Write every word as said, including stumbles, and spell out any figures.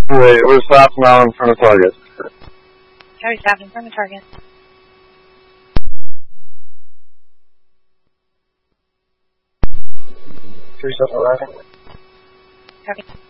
Wait, we're stopped now in front of target. Copy, stopped in front of target. Three seven arriving. Copy.